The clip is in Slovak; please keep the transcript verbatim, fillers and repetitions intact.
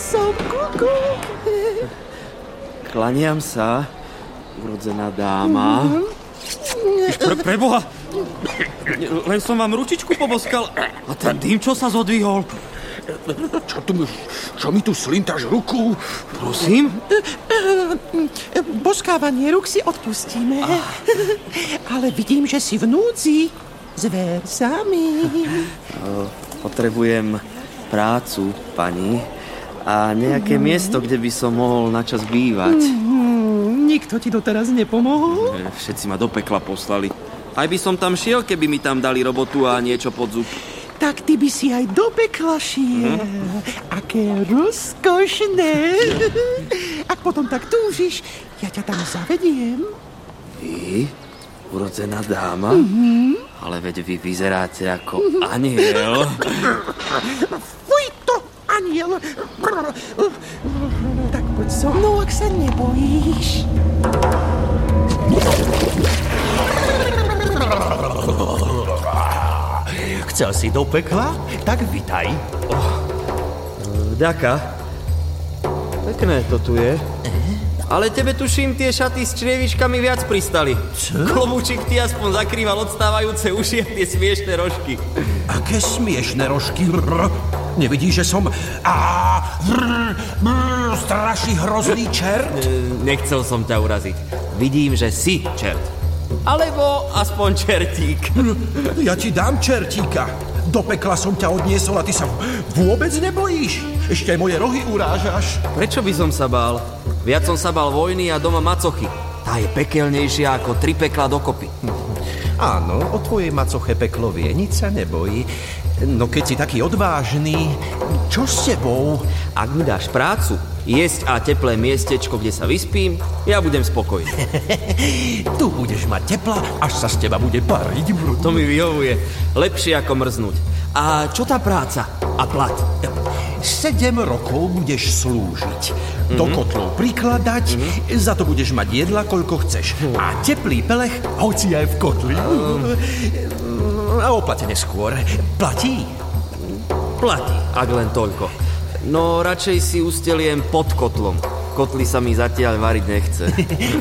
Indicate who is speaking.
Speaker 1: som kukúk.
Speaker 2: Klaniam sa, urodzená dáma.
Speaker 3: Pre, preboha, len som vám ručičku poboskal a ten dým, čo sa zodvihol.
Speaker 4: Čo, tu, čo mi tu slintáš ruku?
Speaker 3: Prosím?
Speaker 1: Boskávanie rúk si odpustíme. Ale vidím, že si v núdzi. Zver sami.
Speaker 2: Potrebujem prácu, pani, a nejaké mm. miesto, kde by som mohol načas bývať.
Speaker 1: Mm, nikto ti doteraz nepomohol?
Speaker 2: Všetci ma do pekla poslali. Aj by som tam šiel, keby mi tam dali robotu a niečo pod zub.
Speaker 1: Tak ty by si aj do pekla šiel. Mm. Aké rozkošné. Ak potom tak túžiš, ja ťa tam zavediem.
Speaker 2: Vy? Urodzená dáma?
Speaker 1: Mm-hmm.
Speaker 2: Ale veď vy vyzeráte ako mm-hmm. aniel.
Speaker 1: Fuj to, aniel. Tak poď so mnou, ak sa nebojíš.
Speaker 5: Chcel si do pekla? Tak vitaj.
Speaker 2: Oh. Ďaká. Pekné to tu je. Ale tebe tuším, tie šaty s črievičkami viac pristali.
Speaker 5: Čo?
Speaker 2: Klobúčik ti aspoň zakrýval odstávajúce uši a tie smiešné rožky.
Speaker 5: Aké smiešné rožky? Nevidíš, že som... Á, brr, brr, strašný hrozný čert?
Speaker 2: Nechcel som ťa uraziť. Vidím, že si čert. Alebo aspoň čertík.
Speaker 5: Ja ti dám čertíka. Do pekla som ťa odniesol a ty sa vôbec nebojíš. Ešte aj moje rohy urážaš.
Speaker 2: Prečo by som sa bál? Viac som sa bál vojny a doma macochy. Tá je pekelnejšia ako tri pekla dokopy.
Speaker 5: Áno, o tvojej macoche peklo vie, nič sa nebojí. No keď si taký odvážny, čo s tebou?
Speaker 2: Ak mi dáš prácu, jesť a teplé miestečko, kde sa vyspím, ja budem spokojný.
Speaker 5: Tu budeš mať tepla, až sa z teba bude pariť.
Speaker 2: To mi vyhovuje. Lepšie ako mrznúť. A čo tá práca? A plat?
Speaker 5: Sedem rokov budeš slúžiť. Mm-hmm. Do kotlov prikladať, mm-hmm. za to budeš mať jedla, koľko chceš. Mm. A teplý pelech, hoci aj v kotli. Mm. A oplate neskôr. Platí?
Speaker 2: Platí, ak len toľko. No radšej si usteliem pod kotlom. Kotli sa mi zatiaľ variť nechce.